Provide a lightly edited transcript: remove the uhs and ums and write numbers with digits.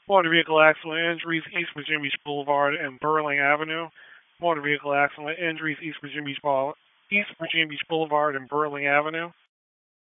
Motor vehicle accident injuries, East Virginia Beach Boulevard and Burling Avenue. Motor vehicle accident injuries, East Virginia Beach Boulevard and Burling Avenue.